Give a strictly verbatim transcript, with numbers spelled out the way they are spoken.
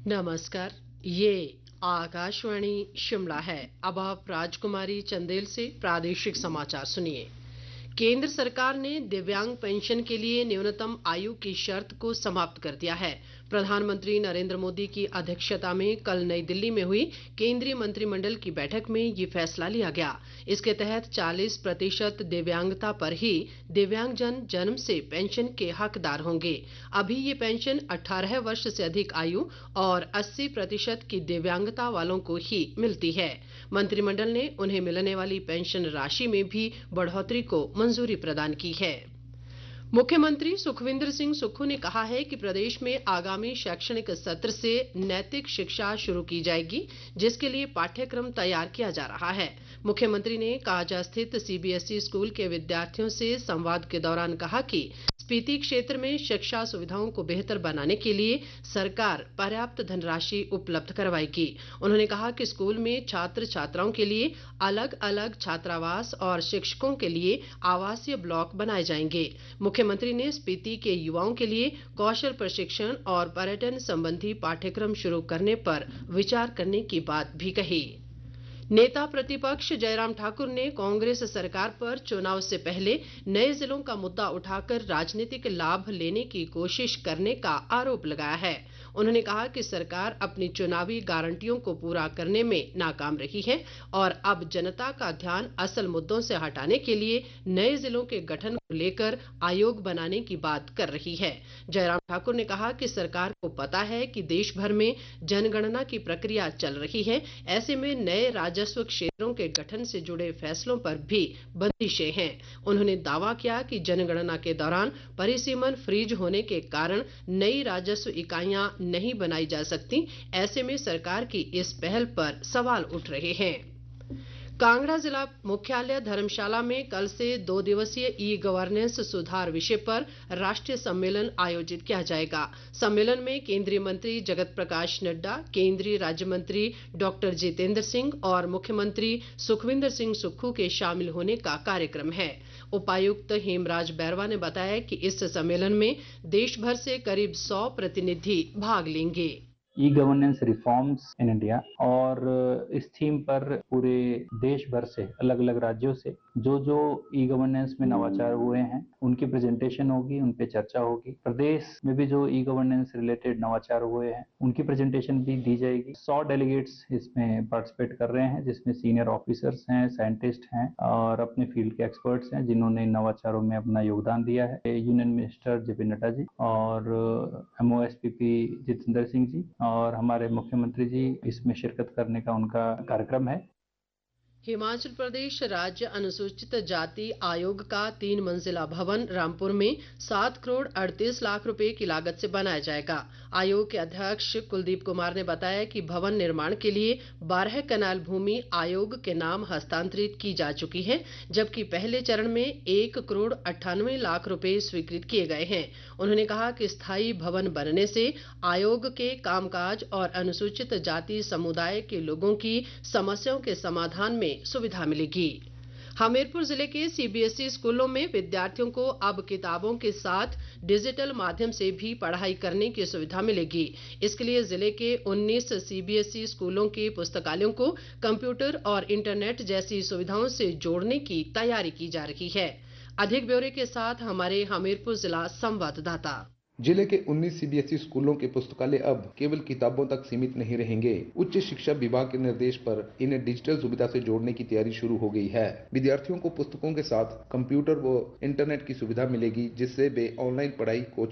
नमस्कार। ये आकाशवाणी शिमला है। अब आप राजकुमारी चंदेल से प्रादेशिक समाचार सुनिए। केंद्र सरकार ने दिव्यांग पेंशन के लिए न्यूनतम आयु की शर्त को समाप्त कर दिया है। प्रधानमंत्री नरेंद्र मोदी की अध्यक्षता में कल नई दिल्ली में हुई केंद्रीय मंत्रिमंडल की बैठक में ये फैसला लिया गया। इसके तहत चालीस प्रतिशत दिव्यांगता पर ही दिव्यांगजन जन्म से पेंशन के हकदार होंगे। अभी ये पेंशन अठारह वर्ष से अधिक आयु और अस्सी प्रतिशत की दिव्यांगता वालों को ही मिलती है। मंत्रिमंडल ने उन्हें मिलने वाली पेंशन राशि में भी बढ़ोतरी को मंजूरी प्रदान की है। मुख्यमंत्री सुखविंदर सिंह सुक्खू ने कहा है कि प्रदेश में आगामी शैक्षणिक सत्र से नैतिक शिक्षा शुरू की जाएगी, जिसके लिए पाठ्यक्रम तैयार किया जा रहा है। मुख्यमंत्री ने काजा स्थित सीबीएसई स्कूल के विद्यार्थियों से संवाद के दौरान कहा कि स्पीति क्षेत्र में शिक्षा सुविधाओं को बेहतर बनाने के लिए सरकार पर्याप्त धनराशि उपलब्ध करवाएगी। उन्होंने कहा कि स्कूल में छात्र छात्राओं के लिए अलग अलग छात्रावास और शिक्षकों के लिए आवासीय ब्लॉक बनाए जाएंगे। मुख्यमंत्री ने स्पीति के युवाओं के लिए कौशल प्रशिक्षण और पर्यटन संबंधी पाठ्यक्रम शुरू करने पर विचार करने की बात भी कही। नेता प्रतिपक्ष जयराम ठाकुर ने कांग्रेस सरकार पर चुनाव से पहले नए जिलों का मुद्दा उठाकर राजनीतिक लाभ लेने की कोशिश करने का आरोप लगाया है। उन्होंने कहा कि सरकार अपनी चुनावी गारंटियों को पूरा करने में नाकाम रही है और अब जनता का ध्यान असल मुद्दों से हटाने के लिए नए जिलों के गठन को लेकर आयोग बनाने की बात कर रही है। जयराम ठाकुर ने कहा कि सरकार को पता है कि देश भर में जनगणना की प्रक्रिया चल रही है। ऐसे में नए राजस्व क्षेत्रों के गठन से जुड़े फैसलों पर भी बंदिशें हैं। उन्होंने दावा किया कि जनगणना के दौरान परिसीमन फ्रीज होने के कारण नई राजस्व इकाइयां नहीं बनाई जा सकती। ऐसे में सरकार की इस पहल पर सवाल उठ रहे हैं। कांगड़ा जिला मुख्यालय धर्मशाला में कल से दो दिवसीय ई गवर्नेंस सुधार विषय पर राष्ट्रीय सम्मेलन आयोजित किया जाएगा। सम्मेलन में केंद्रीय मंत्री जगत प्रकाश नड्डा, केंद्रीय राज्य मंत्री डॉक्टर जितेंद्र सिंह और मुख्यमंत्री सुखविंदर सिंह सुक्खू के शामिल होने का कार्यक्रम है। उपायुक्त हेमराज बैरवा ने बताया कि इस सम्मेलन में देश भर से करीब सौ प्रतिनिधि भाग लेंगे। E governance reforms in India और इस थीम पर पूरे देश भर से अलग अलग राज्यों से जो जो ई गवर्नेंस में नवाचार हुए हैं उनकी प्रेजेंटेशन होगी, उन पे चर्चा होगी। प्रदेश में भी जो ई गवर्नेंस रिलेटेड नवाचार हुए हैं उनकी प्रेजेंटेशन भी दी जाएगी। सौ डेलीगेट्स इसमें पार्टिसिपेट कर रहे हैं, जिसमें सीनियर ऑफिसर्स हैं, साइंटिस्ट हैं और अपने फील्ड के एक्सपर्ट्स हैं जिन्होंने नवाचारों में अपना योगदान दिया है। Union minister JP Nadda ji और एमओएसपीपी जितेंद्र सिंह जी और हमारे मुख्यमंत्री जी इसमें शिरकत करने का उनका कार्यक्रम है। हिमाचल प्रदेश राज्य अनुसूचित जाति आयोग का तीन मंजिला भवन रामपुर में सात करोड़ अड़तीस लाख रुपए की लागत से बनाया जाएगा। आयोग के अध्यक्ष कुलदीप कुमार ने बताया कि भवन निर्माण के लिए बारह कनाल भूमि आयोग के नाम हस्तांतरित की जा चुकी है, जबकि पहले चरण में एक करोड़ अट्ठानवे लाख रुपए स्वीकृत किए गए हैं। उन्होंने कहा कि स्थायी भवन बनने से आयोग के कामकाज और अनुसूचित जाति समुदाय के लोगों की समस्याओं के समाधान में सुविधा मिलेगी। हमीरपुर जिले के सीबीएसई स्कूलों में विद्यार्थियों को अब किताबों के साथ डिजिटल माध्यम से भी पढ़ाई करने की सुविधा मिलेगी। इसके लिए जिले के उन्नीस सीबीएसई स्कूलों के पुस्तकालयों को कंप्यूटर और इंटरनेट जैसी सुविधाओं से जोड़ने की तैयारी की जा रही है। अधिक ब्यौरे के साथ हमारे हमीरपुर जिला संवाददाता। जिले के उन्नीस सीबीएसई स्कूलों के पुस्तकालय अब केवल किताबों तक सीमित नहीं रहेंगे। उच्च शिक्षा विभाग के निर्देश पर इन्हें डिजिटल सुविधा से जोड़ने की तैयारी शुरू हो गई है। विद्यार्थियों को पुस्तकों के साथ कंप्यूटर व इंटरनेट की सुविधा मिलेगी, जिससे वे ऑनलाइन पढ़ाई, कोचिंग